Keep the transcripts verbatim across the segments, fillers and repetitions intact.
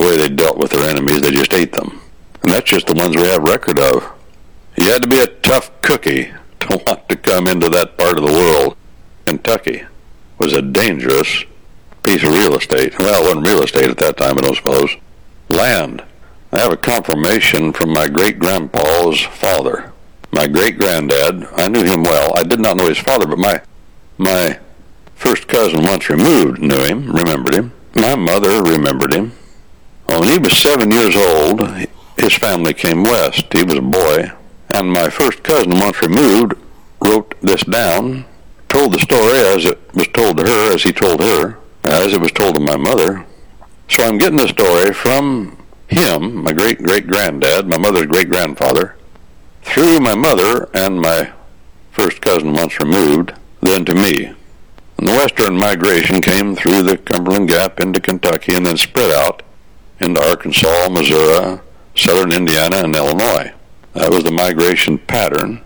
way they dealt with their enemies. They just ate them. And that's just the ones we have record of. You had to be a tough cookie to want to come into that part of the world. Kentucky was a dangerous piece of real estate. Well, it wasn't real estate at that time, I don't suppose. Land. I have a confirmation from my great-grandpa's father. My great-granddad, I knew him well. I did not know his father, but my my first cousin once removed knew him, remembered him. My mother remembered him. When he was seven years old, his family came west. He was a boy. And my first cousin once removed wrote this down, told the story as it was told to her, as he told her, as it was told to my mother. So I'm getting the story from him, my great-great-granddad, my mother's great-grandfather, through my mother and my first cousin once removed, then to me. And the western migration came through the Cumberland Gap into Kentucky and then spread out into Arkansas, Missouri, southern Indiana, and Illinois. That was the migration pattern.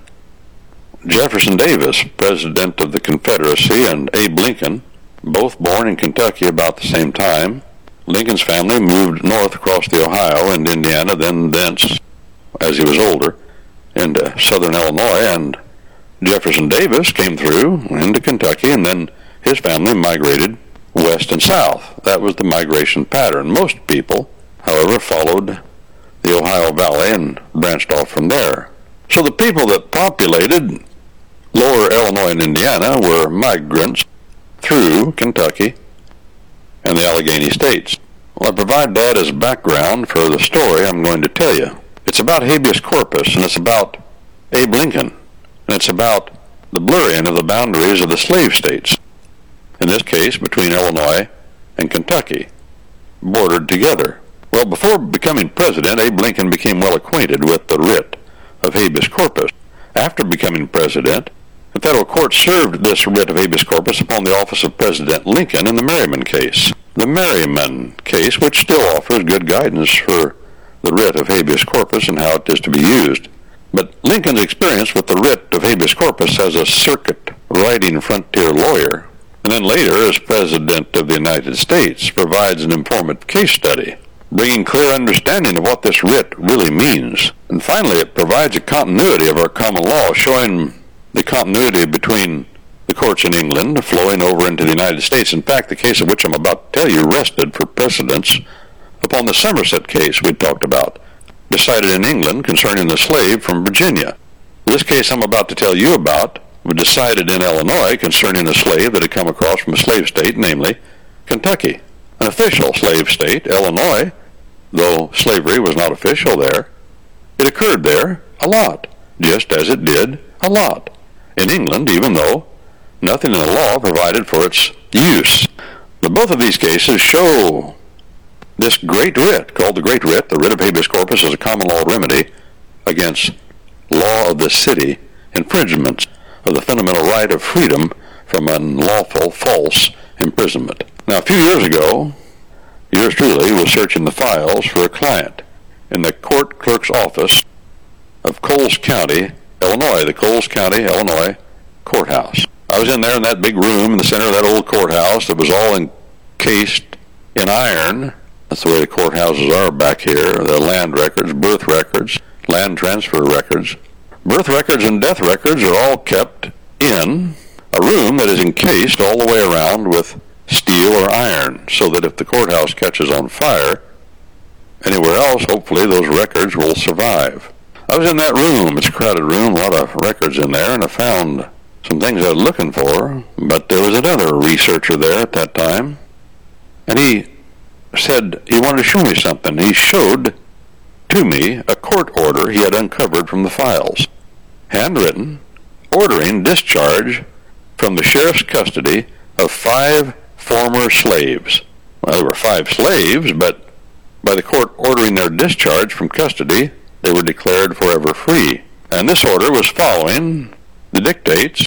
Jefferson Davis, president of the Confederacy, and Abe Lincoln, both born in Kentucky about the same time. Lincoln's family moved north across the Ohio and Indiana, then thence, as he was older, into southern Illinois, and Jefferson Davis came through into Kentucky, and then his family migrated west and south. That was the migration pattern. Most people, however, followed the Ohio Valley and branched off from there. So the people that populated lower Illinois and Indiana were migrants through Kentucky and the Allegheny States. Well, I provide that as background for the story I'm going to tell you. It's about habeas corpus, and it's about Abe Lincoln, and it's about the blurring of the boundaries of the slave states, in this case between Illinois and Kentucky, bordered together. Well, before becoming president, Abe Lincoln became well acquainted with the writ of habeas corpus. After becoming president, the federal court served this writ of habeas corpus upon the office of President Lincoln in the Merryman case. The Merryman case, which still offers good guidance for the writ of habeas corpus and how it is to be used. But Lincoln's experience with the writ of habeas corpus as a circuit-riding frontier lawyer, and then later as President of the United States, provides an informative case study, bringing clear understanding of what this writ really means. And finally, it provides a continuity of our common law, showing the continuity between the courts in England flowing over into the United States. In fact, the case of which I'm about to tell you rested for precedence upon the Somerset case we talked about, decided in England concerning the slave from Virginia. This case I'm about to tell you about was decided in Illinois concerning a slave that had come across from a slave state, namely Kentucky. An official slave state, Illinois, though slavery was not official there, it occurred there a lot, just as it did a lot in England, even though nothing in the law provided for its use. But both of these cases show this great writ, called the Great Writ, the writ of habeas corpus, as a common law remedy against law of the city infringements of the fundamental right of freedom from unlawful, false imprisonment. Now, a few years ago, yours truly was searching the files for a client in the court clerk's office of Coles County, Illinois, the Coles County, Illinois courthouse. I was in there in that big room in the center of that old courthouse that was all encased in iron. That's the way the courthouses are back here. The land records, birth records, land transfer records. Birth records and death records are all kept in a room that is encased all the way around with steel or iron, so that if the courthouse catches on fire anywhere else, hopefully those records will survive. I was in that room. It's a crowded room, a lot of records in there, and I found some things I was looking for, but there was another researcher there at that time, and he said he wanted to show me something. He showed to me a court order he had uncovered from the files, handwritten, ordering discharge from the sheriff's custody of five former slaves. Well, there were five slaves, but by the court ordering their discharge from custody, they were declared forever free. And this order was following the dictates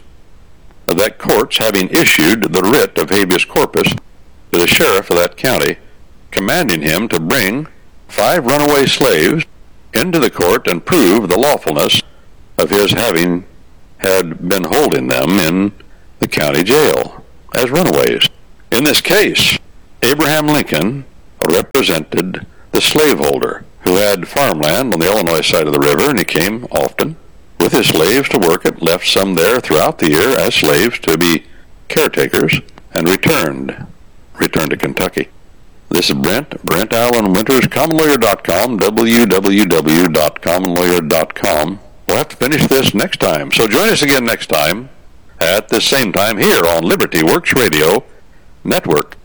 of that court's having issued the writ of habeas corpus to the sheriff of that county, commanding him to bring five runaway slaves into the court and prove the lawfulness of his having had been holding them in the county jail as runaways. In this case, Abraham Lincoln represented the slaveholder who had farmland on the Illinois side of the river, and he came often with his slaves to work it, left some there throughout the year as slaves to be caretakers, and returned, returned to Kentucky. This is Brent, Brent Allen Winters, common lawyer dot com, w w w dot common lawyer dot com. We'll have to finish this next time, so join us again next time at the same time here on Liberty Works Radio Network.